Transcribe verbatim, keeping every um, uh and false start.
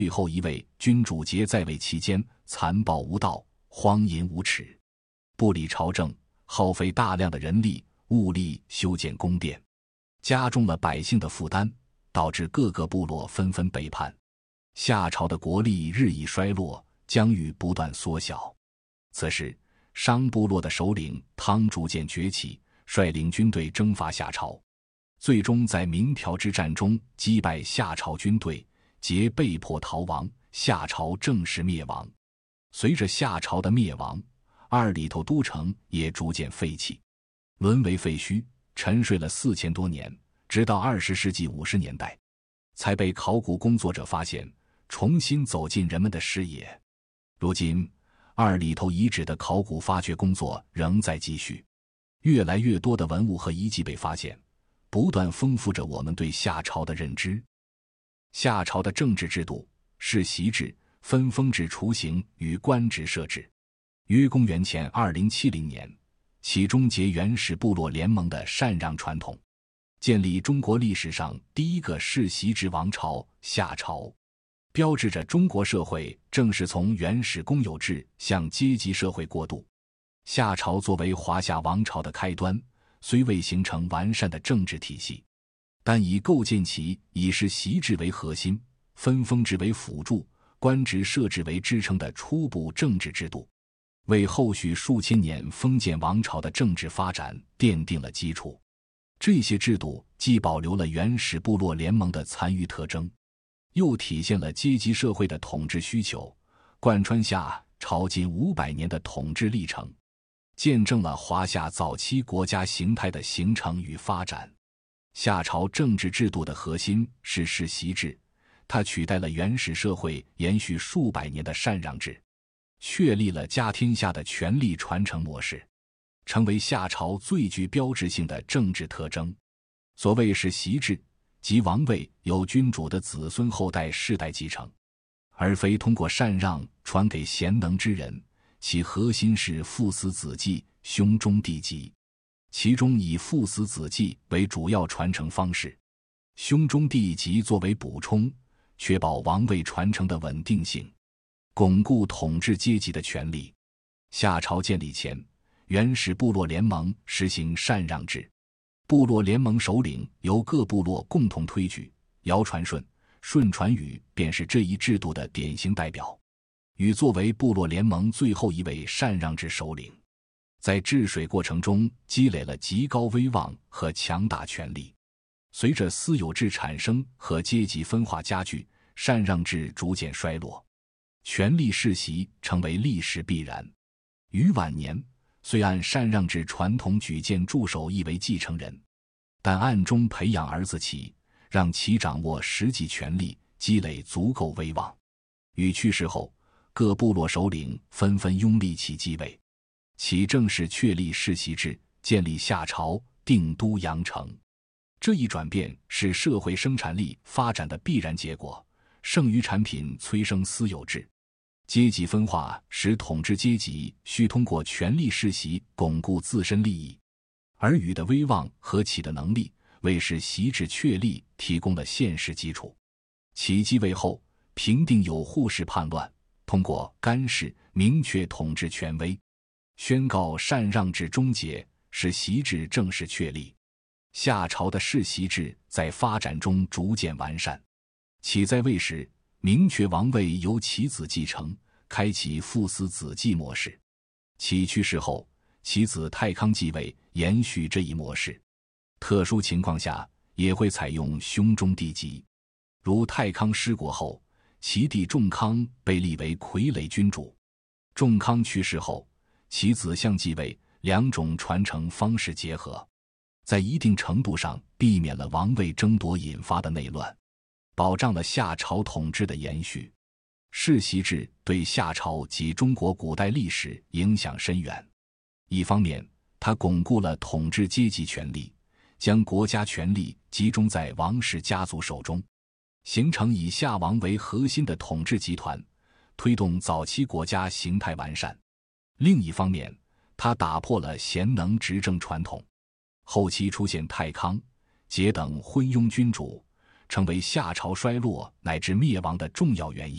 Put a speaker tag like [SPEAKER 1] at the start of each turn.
[SPEAKER 1] 最后一位君主节在位期间，残暴无道，荒淫无耻，不理朝政，耗费大量的人力物力修建宫殿，加重了百姓的负担，导致各个部落纷纷背叛。夏朝的国力日益衰落，疆域不断缩小。此时，商部落的首领汤逐渐崛起，率领军队征伐夏朝，最终在鸣条之战中击败夏朝军队，桀被迫逃亡，夏朝正式灭亡。随着夏朝的灭亡，二里头都城也逐渐废弃，沦为废墟，沉睡了四千多年，直到二十世纪五十年代，才被考古工作者发现，重新走进人们的视野。如今，二里头遗址的考古发掘工作仍在继续，越来越多的文物和遗迹被发现，不断丰富着我们对夏朝的认知。夏朝的政治制度，世袭制、分封制雏形与官职设置。约公元前二零七零年，其终结原始部落联盟的禅让传统，建立中国历史上第一个世袭制王朝夏朝，标志着中国社会正式从原始公有制向阶级社会过渡。夏朝作为华夏王朝的开端，虽未形成完善的政治体系，但已构建起以世袭制为核心、分封制为辅助、官职设置为支撑的初步政治制度，为后续数千年封建王朝的政治发展奠定了基础。这些制度既保留了原始部落联盟的残余特征，又体现了阶级社会的统治需求，贯穿夏朝近五百年的统治历程，见证了华夏早期国家形态的形成与发展。夏朝政治制度的核心是世袭制，它取代了原始社会延续数百年的禅让制，确立了家天下的权力传承模式，成为夏朝最具标志性的政治特征。所谓世袭制，即王位由君主的子孙后代世代继承，而非通过禅让传给贤能之人，其核心是父死子继、兄终弟及，其中以父死子继为主要传承方式，兄终弟及作为补充，确保王位传承的稳定性，巩固统治阶级的权力。夏朝建立前，原始部落联盟实行禅让制，部落联盟首领由各部落共同推举，尧传舜，舜传禹便是这一制度的典型代表。禹作为部落联盟最后一位禅让制首领，在治水过程中积累了极高威望和强大权力。随着私有制产生和阶级分化加剧，禅让制逐渐衰落，权力世袭成为历史必然。禹晚年虽按禅让制传统举荐助手一为继承人，但暗中培养儿子启，让其掌握实际权力，积累足够威望。禹去世后，各部落首领纷纷拥立启继位，启正式确立世袭制，建立夏朝，定都阳城。这一转变是社会生产力发展的必然结果，剩余产品催生私有制。阶级分化使统治阶级需通过权力世袭巩固自身利益，而禹的威望和启的能力为世袭制确立提供了现实基础。启继位后，平定有扈氏叛乱，通过干氏明确统治权威，宣告禅让制终结，使袭制正式确立。夏朝的世袭制在发展中逐渐完善。启在位时，明确王位由其子继承，开启父死子继模式。启去世后，其子太康继位，延续这一模式。特殊情况下也会采用兄终弟及，如太康失国后，其弟仲康被立为傀儡君主。仲康去世后，其子相继位，两种传承方式结合，在一定程度上避免了王位争夺引发的内乱，保障了夏朝统治的延续。世袭制对夏朝及中国古代历史影响深远。一方面，它巩固了统治阶级权力，将国家权力集中在王室家族手中，形成以夏王为核心的统治集团，推动早期国家形态完善。另一方面，它打破了贤能执政传统，后期出现太康、桀等昏庸君主，成为夏朝衰落乃至灭亡的重要原因。